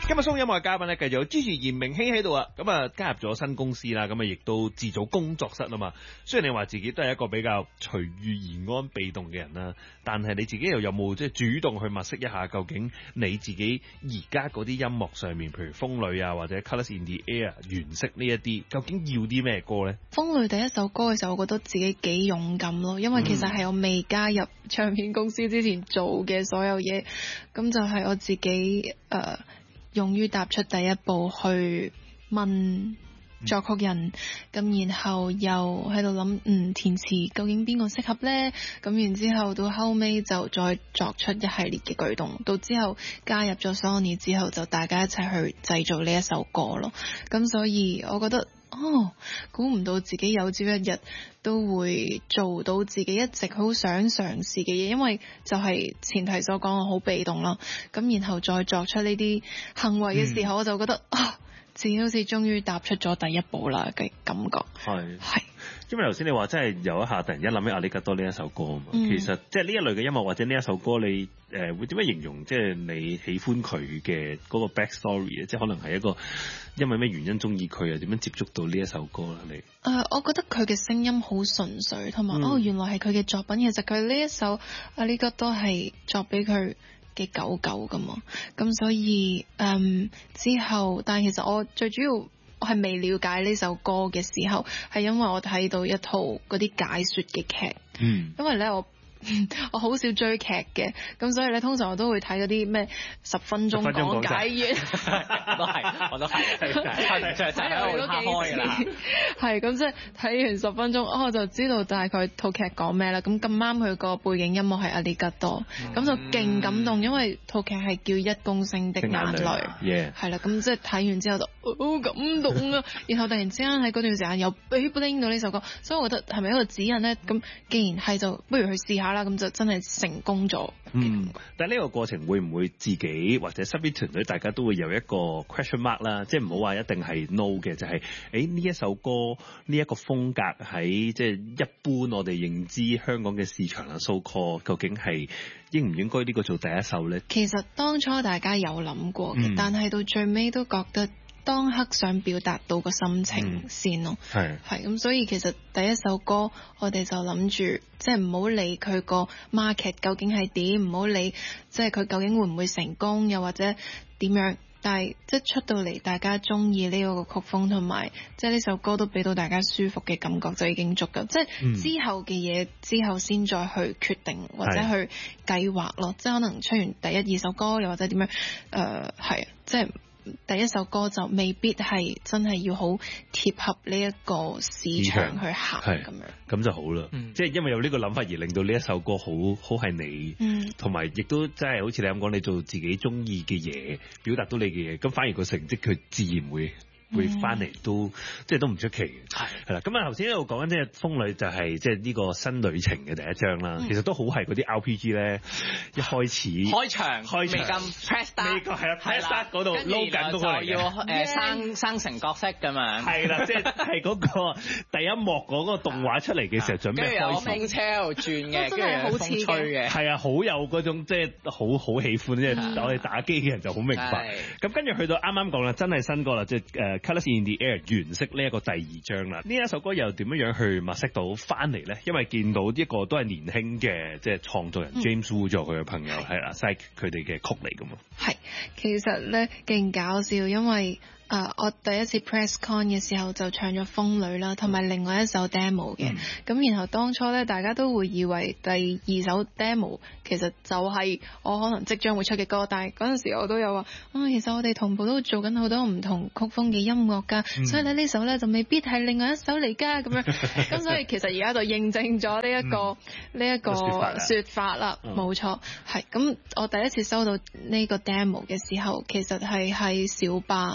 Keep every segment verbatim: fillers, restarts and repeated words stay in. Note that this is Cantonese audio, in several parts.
今日鬆音樂嘅嘉賓咧，繼續有支持嚴明熙喺度啊！咁啊，加入咗新公司啦，咁啊，亦都自組工作室啊嘛。雖然你話自己都係一個比較隨遇而安、被動嘅人啦，但係你自己又有冇即係主動去物色一下，究竟你自己而家嗰啲音樂上面，譬如風女啊，或者 Colours in the Air 原色呢一啲，究竟要啲咩歌咧？ 風女第一首歌嘅時候，我覺得自己幾勇敢咯，因為其實係我未加入唱片公司之前做嘅所有嘢，咁就係我自己誒。呃勇於踏出第一步去問作曲人，咁、嗯、然後又喺度諗，嗯，填詞究竟邊個適合呢？咁然之後到後尾就再作出一系列嘅舉動，到之後加入咗 Sony 之後，就大家一齊去製造呢一首歌咯。咁所以我覺得，哦，估唔到自己有朝一日都會做到自己一直好想嘗試嘅嘢，因為就係前提所講，我好被動啦。咁然後再作出呢啲行為嘅時候，嗯、我就覺得啊，自己好似終於踏出咗第一步啦嘅感覺。係係。 因為頭先你話真係有一下突然間諗起阿里吉多呢一首歌啊嘛，嗯、其實即係呢一類嘅音樂或者呢一首歌，你誒、呃、會點樣形容？即係你喜歡佢嘅嗰個 back story 啊，即係可能係一個因為咩原因中意佢啊？點樣接觸到呢一首歌啦？你誒、 呃，我覺得佢嘅聲音好純粹，同埋、嗯、哦，原來係佢嘅作品。其實佢呢一首阿里吉多係作俾佢嘅狗狗噶嘛，咁所以誒、嗯、之後，但係其實我最主要。我係未了解呢首歌嘅時候，係因為我睇到一套嗰啲解說嘅劇，嗯，因為咧我。我好少追劇嘅，咁所以咧通常我都會睇嗰啲咩十分鐘講解員， 都係，我都係，係就係就係我打開㗎啦。 係咁即係睇完十分鐘，哦我就知道大概套劇講咩啦。咁咁啱佢個背景音樂係阿里吉多，咁、嗯、就勁感動，因為套劇係叫一公升的眼淚，係啦。咁即係睇完之後就好感動啊！然後突然之間喺嗰段時間又俾 bling 到呢首歌，所以我覺得係咪一個指引咧？咁既然係就不如去試下。啦，咁就真係成功咗。 嗯，但係呢個過程會唔會自己或者身邊團隊大家都會有一個 question mark 啦？即係唔好話一定係 no 嘅，就係誒呢一首歌呢一個風格喺即係一般我哋認知香港嘅市場啊 so call 究竟係應唔應該呢個做第一首咧？ 其實當初大家有諗過嘅，嗯、但係到最尾都覺得。當刻想表達到個心情先咯，係係咁，所以其實第一首歌我哋就諗住，即係唔好理佢個 market 究竟係點，唔好理即係佢究竟會唔會成功，又或者點樣，但係即係出到嚟大家中意呢個曲風，同埋即係呢首歌都俾到大家舒服嘅感覺就已經足夠，即係之後嘅嘢之後先再去決定或者去計劃咯，即係可能出完第一二首歌又或者點樣，誒係啊，即係。第一首歌就未必係真係要好貼合呢一個市場去行咁樣， 咁就好啦。嗯、即係因為有呢個諗法而令到呢一首歌好好係你，同埋亦都真係好似你咁講，你做自己中意嘅嘢，表達到你嘅嘢，咁反而個成績佢自然會。會翻嚟都即係都唔出奇嘅，係係啦。咁啊頭先喺度講緊即係風女就係即係呢個新旅程嘅第一章啦。嗯、其實都好係嗰啲 R P G 咧，一開始開場開場未咁 press start， 未係啦 press start 嗰度撈緊嗰個嚟嘅， 要誒生生成角色咁樣。係啦，即係係嗰個第一幕嗰個動畫出嚟嘅時候準備開始。跟住有風車轉嘅， 真係好似嘅。 係啊，好有嗰種即係好好喜歡，即係我哋打機嘅人就好明白。咁跟住去到啱啱講啦，真係新歌啦，即係誒 Colours in the Air 原色呢一個第二章啦，呢一首歌又點樣樣去物色到翻嚟咧？因為見到一個都係年輕嘅即係創作人 James Wu 做佢嘅朋友係啦 Psyche 佢哋嘅曲嚟噶嘛。 係，其實咧勁搞笑，因為。啊！Uh, 我第一次 press con 嘅時候就唱咗風女啦，同埋另外一首 demo 嘅。咁、嗯、然後當初咧，大家都會以為第二首 demo 其實就係我可能即將會出嘅歌，但係嗰陣時我都有話，啊、哦，其實我哋同步都做緊好多唔同曲風嘅音樂噶，嗯、所以咧呢首咧就未必係另外一首嚟噶咁樣。咁所以其實而家就認證咗呢一個呢一個說法啦，冇錯係。咁我第一次收到呢個 demo 嘅時候，其實係喺小巴，所以。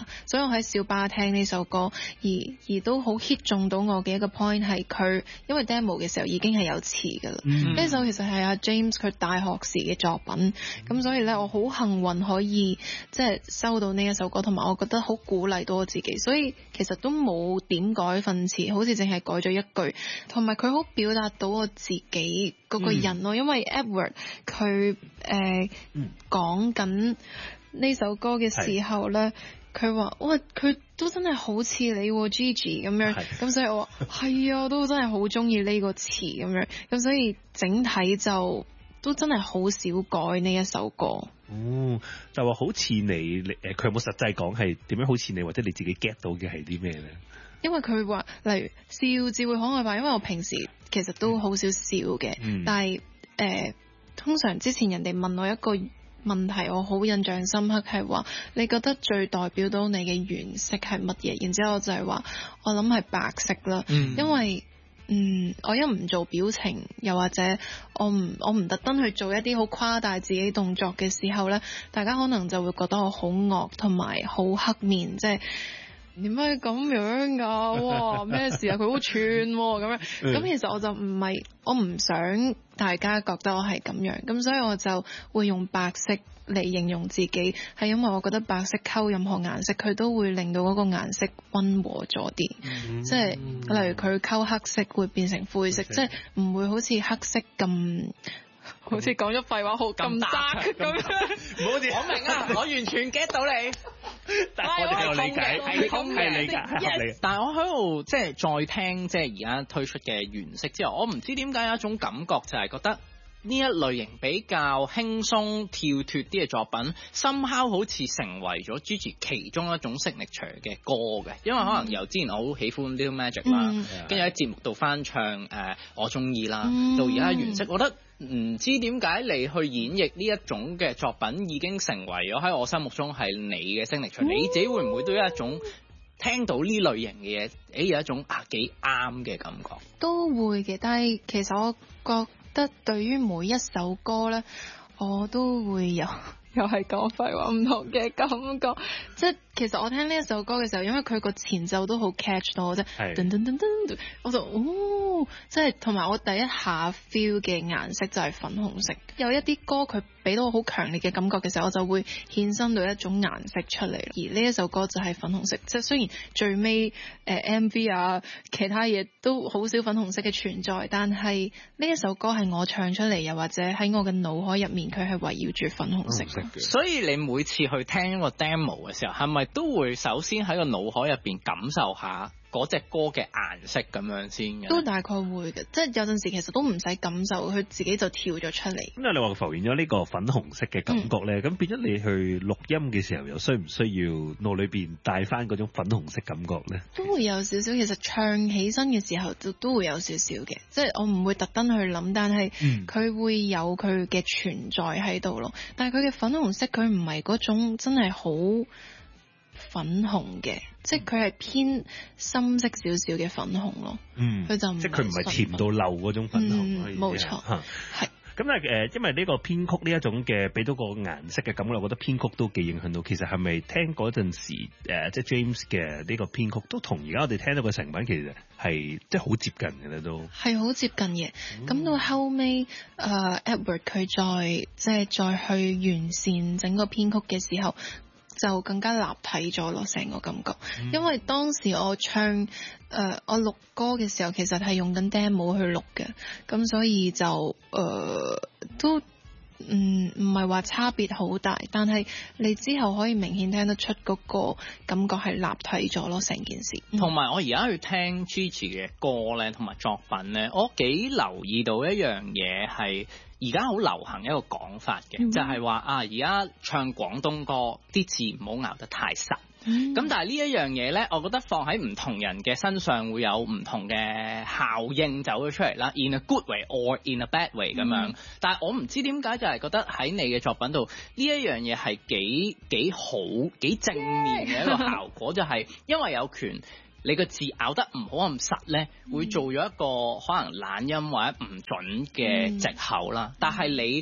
我喺小巴聽呢首歌，而而都好 hit 中到我嘅一個 point 係佢，因為 demo 嘅時候已經係有詞㗎啦。呢、嗯、首其實係阿 James 佢大學時嘅作品，咁、嗯、所以咧我好幸運可以即係收到呢一首歌，同埋我覺得好鼓勵到我自己，所以其實都冇點改份詞，好似淨係改咗一句，同埋佢好表達到我自己嗰個人咯、嗯，因為 Edward 佢誒講緊呢首歌嘅時候咧，佢話哇佢都真係好似你 Gigi 咁樣，咁所以我話係啊，都真係好中意呢個詞咁樣，咁所以整體就都真係好少改呢一首歌。 哦，就話好似你，誒佢有冇實際講係點樣好似你，或者你自己 get 到嘅係啲咩咧？因為佢話例如笑至會可愛吧，因為我平時其實都好少笑嘅、嗯，但係誒、呃、通常之前人哋問我一個問題，我好印象深刻係話你覺得最代表到你嘅顏色係乜嘢？然之後我就係話我諗係白色啦、嗯，因為嗯我一唔做表情，又或者我唔我唔特登去做一啲好誇大自己動作嘅時候呢，大家可能就會覺得我好惡同埋好黑面，即係點解咁樣噶？哇咩事啊？佢好串咁樣，咁其實我就唔係，我唔想大家覺得我係咁樣，咁所以我就會用白色嚟形容自己，係因為我覺得白色溝任何顏色，佢都會令到嗰個顏色溫和咗啲，即、嗯、係例如佢溝黑色會變成灰色，即係唔會好似黑色咁。好似講咗廢話好咁渣咁樣，我明啊，我完全 get 到你。但係我哋有理解，係通嘅理解。Yes. 但係我喺度即係再聽即係而家推出嘅原色之後，我唔知點解有一種感覺就係覺得呢一類型比較輕鬆跳脫啲嘅作品 somehow 好似成為咗 Gigi 其中一種 signature 嘅歌嘅，因為可能由之前我好喜歡 Little Magic 啦，跟住喺節目度翻唱誒、呃、我中意啦，到而家原色，我覺得。唔知點解你去演繹呢一種嘅作品已經成為咗喺我心目中係你嘅聲力場，你自己會唔會都有一種聽到呢類型嘅嘢，誒有一種啊幾啱嘅感覺？都會嘅，但係其實我覺得對於每一首歌呢，我都會有又係講廢話唔同嘅感覺，即係其實我聽呢一首歌嘅時候，因為佢個前奏都好 catch 到我啫，噔噔噔噔，我就哦，即係同埋我第一下 feel 嘅顏色就係粉紅色。有一啲歌佢俾到我好強烈嘅感覺嘅時候，我就會衍生到一種顏色出嚟。而呢一首歌就係粉紅色，即係雖然最尾誒、呃、M V 啊其他嘢都好少粉紅色嘅存在，但係呢一首歌係我唱出嚟，又或者喺我嘅腦海入面，佢係圍繞住粉紅色嘅。所以你每次去聽一個 demo 嘅時候，係咪都會首先喺個腦海入邊感受下嗰隻歌嘅顏色咁樣先嘅？都大概會嘅，即係有陣時其實都唔使感受，佢自己就跳咗出嚟。咁你話浮現咗呢個粉紅色嘅感覺咧，咁、嗯、變咗你去錄音嘅時候，又需唔需要腦裏邊帶翻嗰種粉紅色感覺咧？都會有少少，其實唱起身嘅時候都都會有少少嘅，即係我唔會特登去諗，但係佢會有佢嘅存在喺度咯。但係佢嘅粉紅色，佢唔係嗰種真係好粉紅嘅，即係佢係偏深色少少嘅粉紅咯。嗯，佢就唔即係佢唔係甜到漏嗰種粉紅。冇錯，係。咁啊誒，因為呢個編曲呢一種嘅俾到個顏色嘅感覺，我覺得編曲都幾影響到。其實係咪聽嗰陣時誒，即係 James 嘅呢個編曲都同而家我哋聽到嘅成品其實係即係好接近嘅咧，都係好接近嘅。咁、嗯、到後尾誒、呃、Edward 佢再即係再去完善整個編曲嘅時候，就更加立體咗咯，成個感覺、嗯。因為當時我唱誒、呃、我錄歌嘅時候，其實係用緊 demo 去錄嘅，咁所以就誒、呃、都唔唔係話差別好大，但係你之後可以明顯聽得出嗰個感覺係立體咗咯，成件事。同、嗯、埋我而家去聽 Gigi 嘅歌咧，同埋作品咧，我幾留意到一樣嘢係。而家好流行一個講法嘅、嗯，就係、是、話啊，而家唱廣東歌啲字唔好咬得太實。咁、嗯、但係呢一樣嘢咧，我覺得放喺唔同人嘅身上會有唔同嘅效應走咗出嚟啦。In a good way or in a bad way 咁、嗯、樣。但係我唔知點解就係覺得喺你嘅作品度呢一樣嘢係幾幾好幾正面嘅一個效果，就係因為有權。你個字咬得唔好咁實咧，會做咗一個可能懶音或者唔準嘅藉口啦、嗯。但係你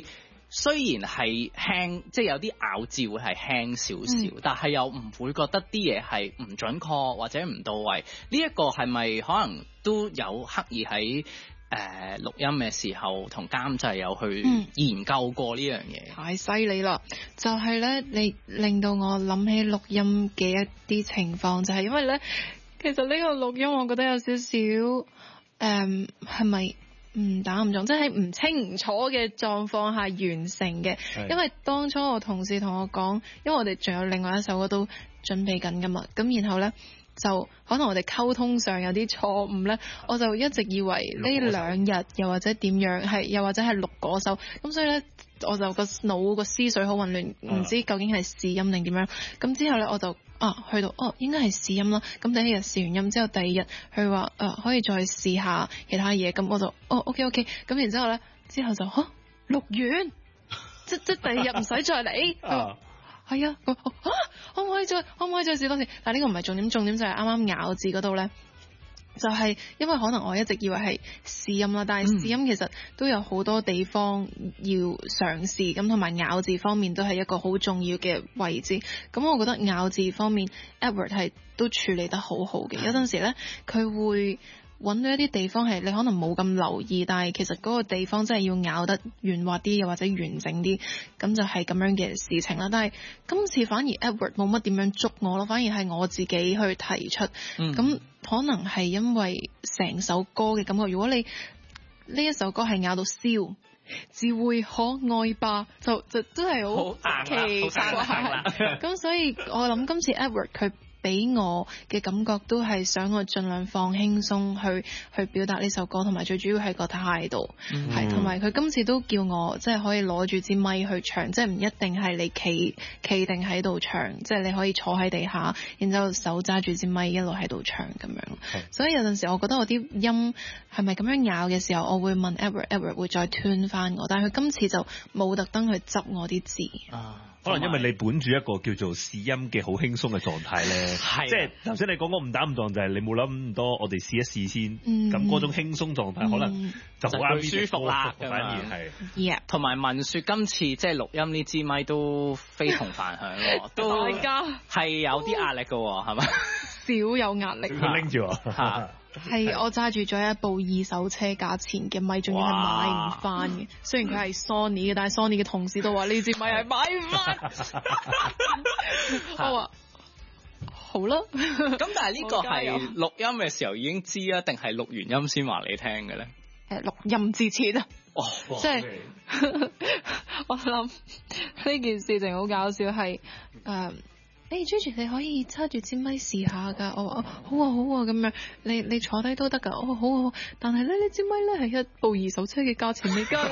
雖然係輕，即係有啲咬字會係輕少少，嗯、但係又唔會覺得啲嘢係唔準確或者唔到位。呢、這、一個係咪可能都有刻意喺誒錄音嘅時候同監製有去研究過呢樣嘢？ 嗯、太犀利啦！就係、是、咧，你令到我諗起錄音嘅一啲情況，就係、是、因為咧，其實呢個錄音我覺得有少少誒係咪？唔打唔中，即係喺唔清唔楚嘅狀況下完成嘅。因為當初我同事同我講，因為我哋仲有另外一首歌都準備緊噶嘛，咁然後呢，就可能我哋溝通上有啲錯誤呢，我就一直以為呢兩日又或者點樣係，又或者係錄嗰首，咁所以呢，我就個腦個思緒好混亂，唔知究竟係試音定點樣。咁之後呢，我就啊去到哦應該係試音啦。咁第一日試完音之後，第二日佢話誒可以再試下其他嘢。咁我就哦 OK OK。咁然之後呢，之後就嚇錄完，即即第二日唔使再嚟。佢話係啊，我啊可唔可以再可唔可以再試多次？但係呢個唔係重點，重點就係啱啱咬字嗰度呢。就係因為可能我一直以為係試音啦，但係試音其實都有好多地方要嘗試，咁同埋咬字方面都係一個好重要嘅位置。咁我覺得咬字方面 Edward 係都處理得好好嘅。有陣時呢，佢會揾到一啲地方係你可能冇咁留意，但係其實嗰個地方真係要咬得圓滑啲，又或者完整啲，咁就係咁樣嘅事情啦。但係今次反而 Edward 冇乜點樣捉我咯，反而係我自己去提出。咁、嗯、可能係因為成首歌嘅感覺，如果你呢一首歌係咬到笑，只會可愛吧，就就都係好奇怪。咁所以我諗今次 Edward 佢俾我嘅感覺都係想我盡量放輕鬆去去表達呢首歌，同埋最主要係個態度，係同埋佢今次都叫我即係可以攞住支咪去唱，即係唔一定係你企企定喺度唱，即係你可以坐喺地下，然之後手揸住支咪一路喺度唱咁樣。所以有陣時我覺得我啲音係咪咁樣咬嘅時候，我會問 Edward Edward 會再 tune 翻我，但係佢今次就冇特登去執我啲字。啊可能因為你本住一個叫做試音嘅好輕鬆嘅狀態咧，即係頭先你講個誤打誤撞就係你冇諗咁多，我哋試一試先，咁嗰、嗯、種輕鬆狀態可能就好啱舒服啦，反而係。同埋文雪今次即係錄音呢支咪都非同凡響喎，都係有啲壓力嘅喎，係咪？ 少有壓力。 佢拎住啊！係我揸住咗一部二手車價錢嘅咪，仲要係買唔翻嘅。雖然佢係 Sony 嘅，但係 Sony 嘅同事都話呢支咪係買唔翻。我話好啦。 咁但係呢個係錄音嘅時候已經知啊，定係錄完音先話你聽嘅咧？ 誒，錄音之前啊， 哦， 即係我諗呢件事情好搞笑，係誒。誒 Gigi 你可以揸住支咪試下㗎。我話好啊好啊，咁樣你你坐低都得㗎。哦好啊好，但係咧呢支咪咧係一部二手車嘅價錢嚟㗎。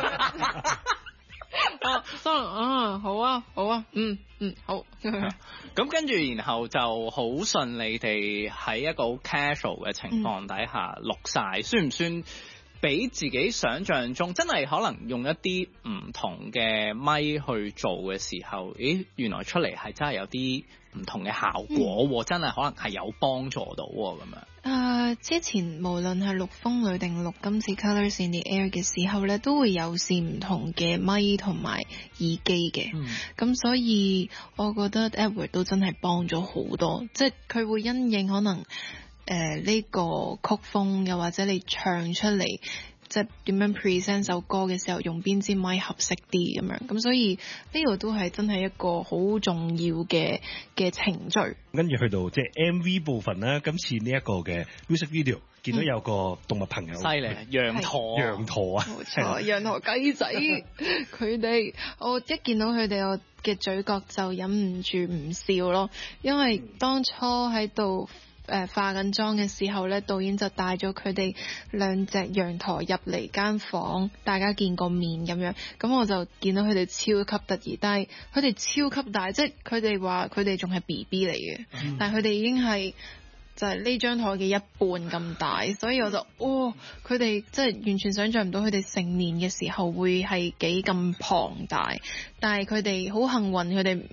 啊 sorry 啊好啊好啊嗯嗯好。 咁跟住然後就好順利地喺一個好 casual 嘅情況底下錄晒，算唔算比自己想象中真係可能用一啲唔同嘅咪去做嘅時候，咦原來出嚟係真係有啲唔同嘅效果，嗯、真係可能係有幫助到咁樣。誒、 呃，之前無論係錄風裏定錄今次 Colours in the Air 嘅時候咧，都會有試唔同嘅咪同埋耳機嘅。咁、嗯、所以我覺得 Edward 都真係幫咗好多，即係佢會因應可能。誒呢、呃這個曲風，又或者你唱出嚟，即係點樣 present 首歌嘅時候，用邊支咪合適啲咁樣，咁所以呢個都係真係一個好重要嘅嘅程序。 跟住去到即係 M V 部分啦，今次呢一個嘅 music video 見到有個動物朋友， 犀利、嗯，羊駝， 羊駝啊， 冇錯，羊駝雞仔，佢哋我一見到佢哋，我嘅嘴角就忍唔住唔笑咯，因為當初喺度。誒、呃、化緊妝嘅時候咧，導演就帶咗佢哋兩隻羊駝入嚟間房，大家見過面咁樣，咁我就見到佢哋超級得意，但係佢哋超級大，即係佢哋話佢哋仲係 B B 嚟嘅，嗯、但係佢哋已經係就係呢張枱嘅一半咁大，所以我就哦，佢哋即係完全想像唔到佢哋成年嘅時候會係幾咁龐大，但係佢哋好幸運，佢哋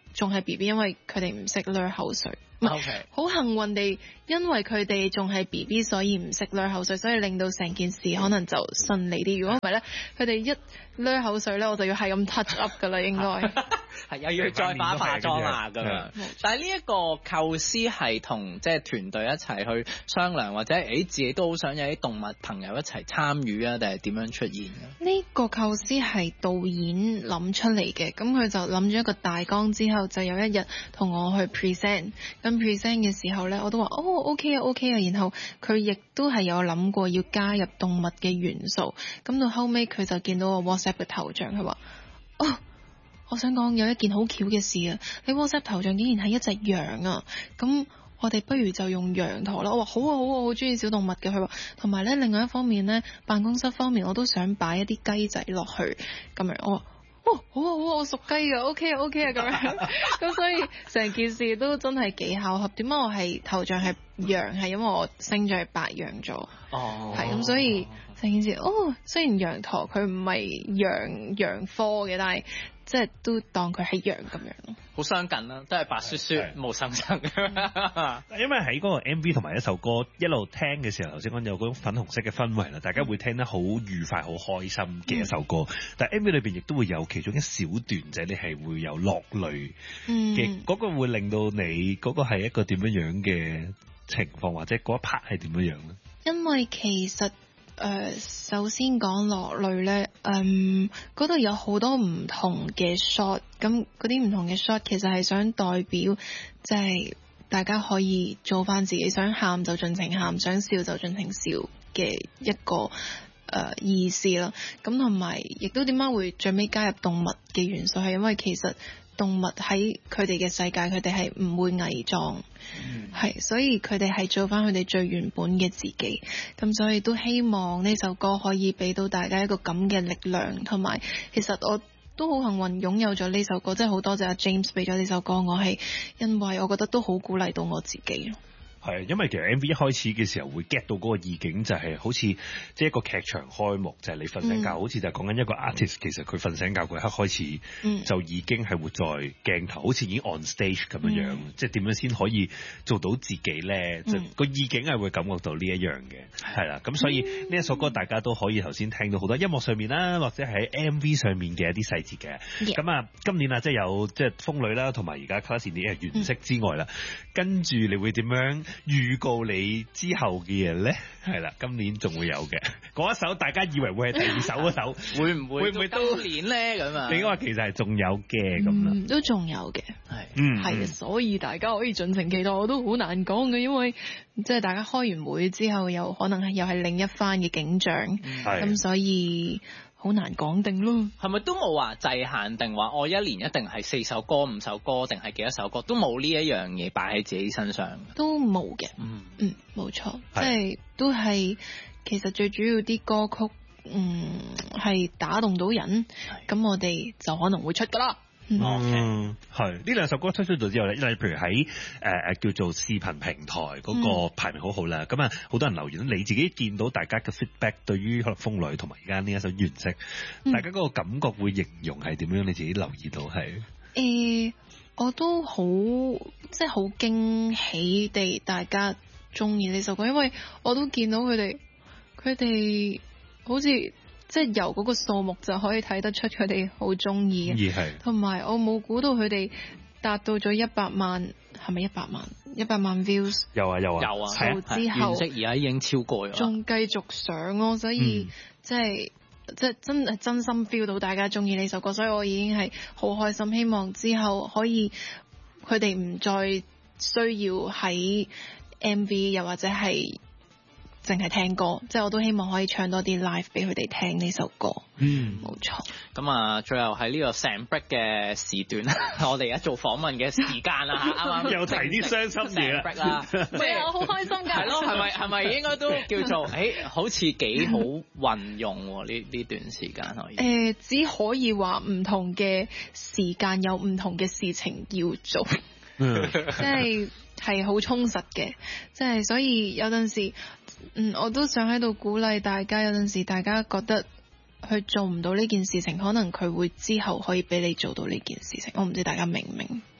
仲係 B B， 因為佢哋唔識啜口水。 OK， 好幸運地，因為佢哋仲係 B B， 所以唔識啜口水，所以令到成件事可能就順利啲。如果唔係咧，佢哋一啜口水咧，我就要係咁 touch up 噶啦，應該係又要再化化妝啊咁樣。但係呢一個構思係同即係團隊一齊去商量，或者誒自己都好想有啲動物朋友一齊參與啊，定係點樣出現嘅？ 呢個構思係導演諗出嚟嘅，咁佢就諗咗一個大綱之後，就有一日同我去 present。咁 present 嘅時候呢，我都話哦 OK 啊 OK 啊，然後佢亦都係有諗過要加入動物嘅元素。咁到後尾佢就見到我 WhatsApp 嘅頭像，佢話哦，我想講有一件好巧嘅事啊，你 WhatsApp 頭像竟然係一隻羊啊！咁我哋不如就用羊駝啦。我話好啊好啊，我好中意小動物嘅。佢話同埋呢，另外一方面呢，辦公室方面我都想擺一啲雞仔落去咁樣。我話哦，好啊好啊，我屬雞㗎 OK 啊 OK 啊咁樣。咁所以成件事都真係幾巧合。點解我係頭像係羊？係因為我星座係白羊座。哦，係咁，所以成件事哦，雖然羊駝佢唔係羊羊科嘅，但係即係都當佢係羊咁樣咯。 好相近啦，都係白雪雪冇生生。 因為喺嗰個 M V 同埋一首歌一路聽嘅時候，頭先講有嗰種粉紅色嘅氛圍啦，大家會聽得好愉快、好開心嘅一首歌。嗯、但係 M V 裏邊亦都會有其中一小段就係你係會有落淚嘅，嗰、嗯、個會令到你嗰、嗰個係一個點樣樣嘅情況，或者嗰一 part 係點樣樣咧？ 因為其實。誒、呃，首先講落淚呢，嗯，嗰度有好多唔同嘅 shot，咁嗰啲唔同嘅 shot 其實係想代表，即係大家可以做翻自己，想喊就盡情喊，想笑就盡情笑嘅一個誒、呃、意思啦。咁同埋亦都點解會最尾加入動物嘅元素，係因為其實動物喺佢哋嘅世界，佢哋係唔會偽裝，係、嗯，所以佢哋係做翻佢哋最原本嘅自己。咁所以都希望呢首歌可以俾到大家一個咁嘅力量，同埋其實我都好幸運擁有咗呢首歌，真係好多謝阿 James 俾咗呢首歌，我係因為我覺得都好鼓勵到我自己。 係，因為其實 M V 一開始嘅時候會 get 到嗰個意境，就係好似即係一個劇場開幕，就係、是、你瞓醒覺，嗯、好似就係講緊一個 artist，其實佢瞓醒覺嗰一刻開始，嗯、就已經係活在鏡頭，好似已經 on stage 咁樣樣，嗯、即係點樣先可以做到自己咧？嗯、就個意境係會感覺到呢一樣嘅，係啦。咁所以呢一首歌大家都可以頭先聽到好多音樂上面啦，或者喺 M V 上面嘅一啲細節嘅。咁、嗯、啊，今年啊，即係有即係風女啦，同埋而家 Colors in the Air 原色之外啦，嗯、跟住你會點樣預告你之後嘅嘢咧？係啦，今年仲會有嘅嗰一首，大家以為會係第二首嗰首，會唔會會唔會都年咧咁啊？你應該話其實係仲有嘅咁啦， 都仲有嘅，係， 嗯， 係，所以大家可以盡情期待。我都好難講嘅，因為即係大家開完會之後，又可能係又係另一番嘅景象，咁、嗯、所以。好難講定咯， 係咪都冇話制限定話我一年一定係四首歌、五首歌定係幾多首歌，都冇呢一樣嘢擺喺自己身上， 都冇嘅。嗯嗯，冇錯，即係都係其實最主要啲歌曲，嗯係打動到人，咁我哋就可能會出噶啦。 嗯，係呢兩首歌推出咗之後咧，例如譬如喺誒誒叫做視頻平台嗰個排名好好啦，咁啊好多人留言，你自己見到大家嘅 feedback 對於可能風女同埋而家呢一首原色，嗯、大家嗰個感覺會形容係點樣？你自己留意到係？誒、 欸，我都好即係好驚喜地大家中意呢首歌，因為我都見到佢哋，佢哋好似。即係由嗰個數目就可以睇得出佢哋好中意嘅，同埋我冇估到佢哋達到咗一百萬，係咪一百萬？一百萬 views 有啊有啊有啊， 之後而家已經超過咗， 仲繼續上咯，所以、嗯、即係即係真係真心 feel 到大家中意呢首歌，所以我已經係好開心，希望之後可以佢哋唔再需要喺 M V 又或者係。淨係聽歌，即係我都希望可以唱多啲 live 俾佢哋聽呢首歌。嗯，冇錯。 咁啊，最後喺呢個成 break 嘅時段，我哋而家做訪問嘅時間啦嚇，啱啱又提啲傷心嘢啦。 咩啊？我好開心㗎。係咯，係咪係咪應該都叫做誒、欸？好似幾好運用喎？呢呢段時間可以。誒、 呃，只可以話唔同嘅時間有唔同嘅事情要做。嗯，即係係好充實嘅，即係所以有陣時。嗯，我都想喺度鼓勵大家，有陣時大家覺得佢做唔到呢件事情，可能佢會之後可以俾你做到呢件事情。我唔知大家明唔明？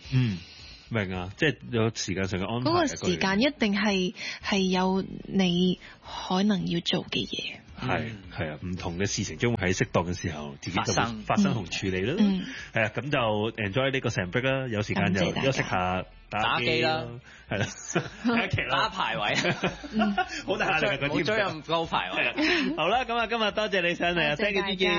嗯。明啊，即係有時間上嘅安排。 嗰個時間一定係係有你可能要做嘅嘢。 係係啊，唔同嘅事情將會喺適當嘅時候自己就會發生同處理啦。 嗯，係啊，咁就 enjoy 呢個成 break 啦，有時間就休息下打機啦，係啦，睇劇啦， 打排位， 好大壓力嗰啲， 冇追咁高排位。 好啦，咁啊，今日多謝你上嚟啊，thank you，